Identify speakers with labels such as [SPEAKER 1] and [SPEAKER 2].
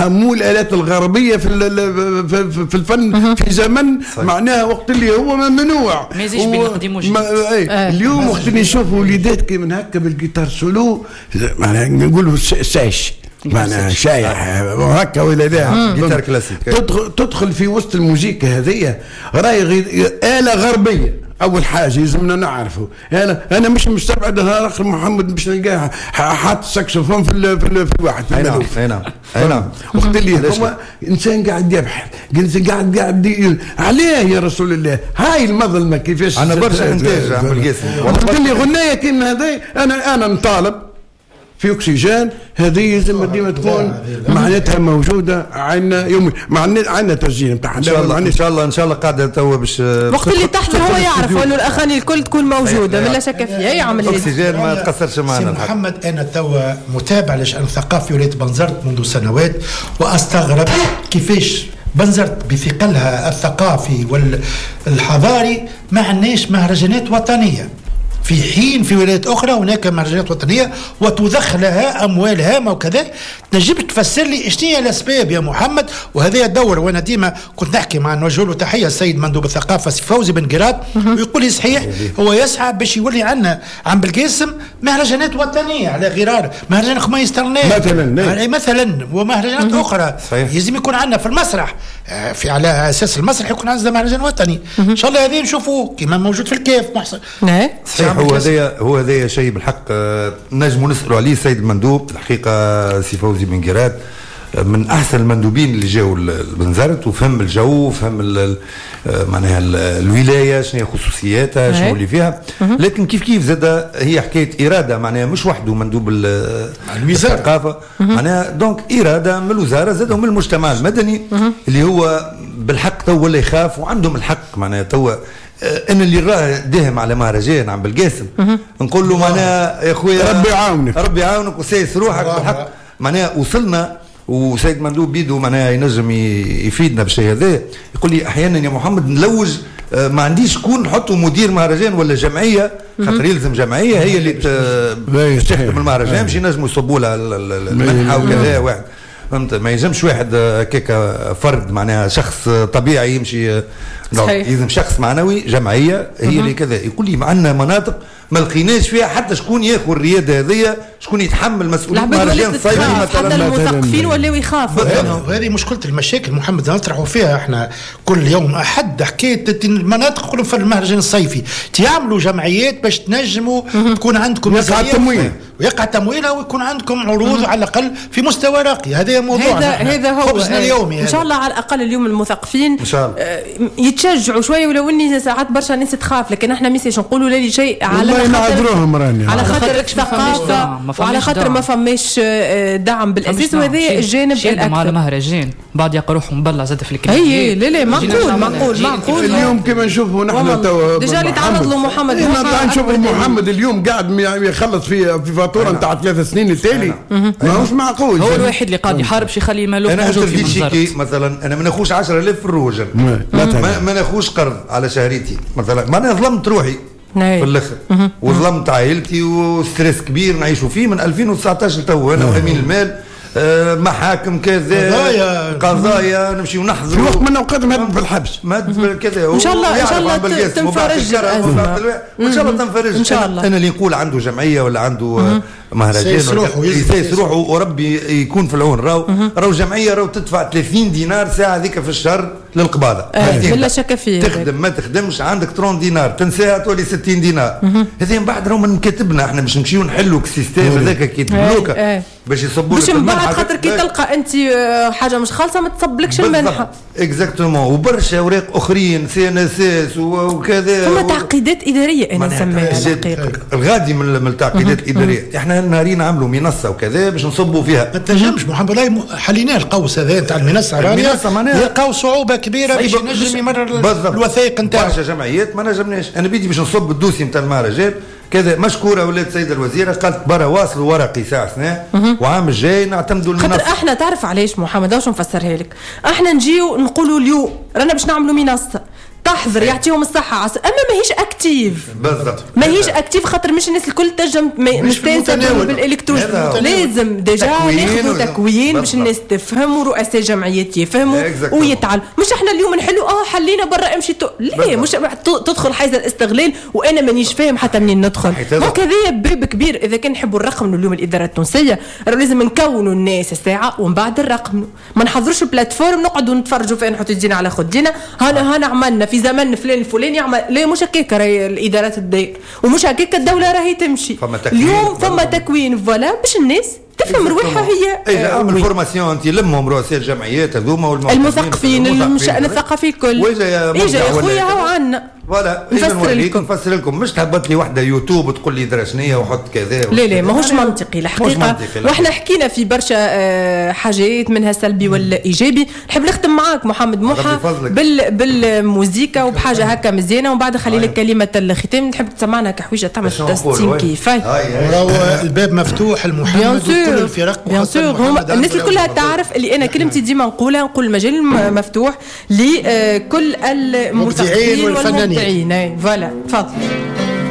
[SPEAKER 1] حمول الآلات الغربية في الفن في زمن معناها وقت اللي هو ممنوع.
[SPEAKER 2] ما يزيش بنقدموش
[SPEAKER 1] اليوم وقت اللي نشوفوا وليدات كي من هكا بالجيتار سولو معناها نقولوا ساش معناها شايع هكا ولا لا
[SPEAKER 3] جيتار كلاسيك
[SPEAKER 1] تدخل في وسط الموسيقى هذه راهي آلة غربية. اول حاجه لازمنا نعرفوا انا مش مستبعد هذا اخر محمد باش نلقاه حاط ساكسفون في الواحد في الملف.
[SPEAKER 3] اي نعم
[SPEAKER 1] وقت اللي هو انسان قاعد يبحث قاعد عليه يا رسول الله. هاي المظلمه كيفاش
[SPEAKER 3] انا برشا انتاج عم القاسم
[SPEAKER 1] وقت اللي غنايه كيما هذه انا نطالب في اكسجين هذه لازم ديما تكون معناتها موجوده عندنا يومي عندنا تسجيل نتاعها
[SPEAKER 3] ان شاء الله قاعده توا باش
[SPEAKER 4] وقت اللي تحضر هو يعرف انه الاغاني الكل تكون موجوده بلا شك فيها. يعمل
[SPEAKER 3] اكسجين ما تقصرش معنا.
[SPEAKER 5] محمد انا توا متابع لشان الثقافي في ولايه بنزرت منذ سنوات واستغرب كيفاش بنزرت بثقلها الثقافي والحضاري ما عندناش مهرجانات وطنيه، في حين في ولايات أخرى هناك مهرجانات وطنية وتدخلها أموال هامة وكذا. تجيب تفسر لي إيش هي الأسباب يا محمد؟ وهذا الدور وأنا ديما كنت نحكي مع نوجه له تحية السيد مندوب الثقافة فوزي بن قراد ويقول لي صحيح هو يسعى باش يولي عندنا عم بالقاسم مهرجانات وطنية على غرار مهرجان خميس ترناف مثلا ومهرجانات أخرى لازم يكون عندنا في المسرح في على أساس المسرح يكون عندنا مهرجان وطني. إن شاء الله هذه نشوفوه كما موجود في الكيف محسن.
[SPEAKER 3] هو هذا شيء بالحق نجم نسألوا عليه السيد المندوب. الحقيقة سي فوزي بن قراد من أحسن المندوبين اللي جاوا لبنزرت وفهم الجو وفهم معناها الولاية شنو هي خصوصياتها شنو اللي فيها. لكن كيف زاد هي حكاية إرادة معناها مش وحده مندوب الثقافة معناها دونك إرادة من الوزارة زاد من المجتمع المدني اللي هو بالحق تو ولا يخاف وعندهم الحق معناها تو انا اللي راه داهم على مهرجان عم بالقاسم نقول له معناها يا خويا ربي يعاونك وسايس روحك بالحق معناها وصلنا. وسيد مندوب بيدو معناها ينجم يفيدنا بالشيء هذا. يقول لي احيانا يا محمد نلوج ما عنديش شكون نحطوا مدير مهرجان ولا جمعيه خاطر يلزم جمعيه هي اللي تخدم المهرجان باش ينجموا يصبوا لها المنحه وكذا واحد فهمت. ما يلزمش واحد كيكا فرد معناها شخص طبيعي يمشي يلزم شخص معنوي جمعيه هي اللي كذا. يقول لي عندنا مناطق ما لقيناش فيها حتى شكون ياخذ الرياده هذيا شكون يتحمل مسؤوليه مهرجان صيفي مثلا.
[SPEAKER 4] حتى المثقفين ولاو يخافوا.
[SPEAKER 5] هذه مشكله المشاكل محمد نطرحوا فيها احنا كل يوم احد حكايه المناطق يقولوا في المهرجان الصيفي تعملوا جمعيات باش تنجموا تكون عندكم ويقع تمويلها ويكون عندكم عروض على الاقل في مستوى راقي. هذا موضوعنا
[SPEAKER 4] هذا هو
[SPEAKER 5] خبزنا اليومي.
[SPEAKER 4] ان شاء الله على الاقل اليوم المثقفين يتشجعوا شويه ولو اني ساعات برشا ناس تخاف لكن احنا ميساش نقولوا لا شيء على خاطر الثقافه وعلى خاطر ما فماش دعم بالاساس وهذا الجانب
[SPEAKER 2] الاكثر. على مهرجان بعد يقروح مبلع زاد في الكلام.
[SPEAKER 4] اي لا معقول
[SPEAKER 1] اليوم كما نشوفوا نحن توا
[SPEAKER 4] ديجا اللي تعرض له محمد
[SPEAKER 1] نشوفوا محمد اليوم قاعد يخلص في فاتوره نتاع 3 سنين التالي ماهوش معقول.
[SPEAKER 2] هو الوحيد اللي قاعد يحارب شي يخلي مالو
[SPEAKER 3] موجود في شيكي مثلا. انا ما ناخوش 10,000 في الروجن ما ناخوش قرض على شهريتي مثلا ما انا ظلمت روحي في الاخر وظلمت عائلتي وستريس كبير نعيشوا فيه من 2019 تو انا وامين المال محاكم كذا قضايا نمشي ونحضر
[SPEAKER 1] في وقت من الاوقات مد في الحبس
[SPEAKER 3] مد كذا
[SPEAKER 4] ان شاء الله تنفرج
[SPEAKER 3] وان شاء الله تنفرج
[SPEAKER 4] ان شاء الله.
[SPEAKER 3] انا اللي نقول عنده جمعيه ولا عنده مهرجان يسيس روحه وربي يكون في العون. راو جمعيه راو تدفع 30 دينار ساعه ذيك في الشهر للقباله
[SPEAKER 4] بلا شك فيه.
[SPEAKER 3] تخدم ما تخدمش عندك 30 دينار تنساها تولي 60 دينار. هذه من بعد راهو من كاتبنا احنا باش نمشيو نحلوا السيستم هذاك كي تبلوكا باش يصبوا لك
[SPEAKER 4] المنحه خاطر كي تلقى انت حاجه مش خالصه ما تصبلكش المنحه اكزاكتومون.
[SPEAKER 3] وبرشا اوراق اخرين سي ان اس اس وكذا
[SPEAKER 4] ثم تعقيدات اداريه انا نسميها الحقيقه
[SPEAKER 3] الغادي من التعقيدات الاداريه. احنا نهارين عملوا منصه وكذا باش نصبوا فيها
[SPEAKER 5] ما تنجمش محمد حلينا القوس هذا نتاع المنصه يلقاو صعوبه كبيره باش ينجم يمرر الوثائق نتاعو.
[SPEAKER 3] برشا جمعيات ما نجمناش. انا بدي باش نصب الدوسي نتاع المهرجان كذا مشكوره ولاد السيده الوزيره قالت برا واصلوا ورقي ساعه سنه وعام الجاي نعتمدوا المنصه.
[SPEAKER 4] خاطر احنا تعرف علاش محمد واش نفسرها لك. احنا نجيو نقولوا اليوم رانا باش نعملوا منصه تحضر يعطيهم الصحه اما ماهيش اكتيف
[SPEAKER 3] بالضبط
[SPEAKER 4] ماهيش اكتيف خاطر مش الناس الكل تنجم مستانسه بالالكتروني لازم ديجا ناخذوا تكوين باش الناس تفهم ورؤساء جمعيات يفهموا ويتعلموا مش احنا اليوم نحلوا حلينا برا امشي ليه مش تدخل حيز الاستغلال وانا مانيش فاهم حتى منين ندخل دونك هذايا باب كبير اذا كان نحبوا الرقم اليوم الاداره التونسيه لازم نكونوا الناس الساعه ومن بعد الرقم ما نحضروش البلاتفورم نقعدوا نتفرجوا فين نحطوا يدينا على خدينا هنا عملنا في زمن فلان الفلاني يعمل لا مش هكاك راهي الادارات الداير ومش هكاك الدوله راهي تمشي اليوم فما تكوين فوالا باش الناس تفهم روحها هي
[SPEAKER 3] اعمل فورماسيون انت لمهم رؤساء الجمعيات هذوما
[SPEAKER 4] المثقفين المشأن الثقافي الكل اجا يا خويا هاو عندنا
[SPEAKER 3] فوالا نفسر لكم مش تهبط لي وحده يوتيوب وتقول لي درا شنيا وحط كذا
[SPEAKER 4] لا ماهوش منطقي الحقيقه واحنا حكينا في برشا حاجات منها سلبي ولا ايجابي نحب نختم معاك محمد موحى بالموزيكا وبحاجه هكا مزيانه ومن بعد خلي لك كلمه الختام نحب تسمعنا كحويجه تعمل تستين كيف
[SPEAKER 5] الباب مفتوح المحمد وكل الفرق
[SPEAKER 4] بيان سور الناس كلها تعرف اللي انا كلمتي ديما نقولها نقول المجال مفتوح لكل المبدعين والفنانين فوالا تفضل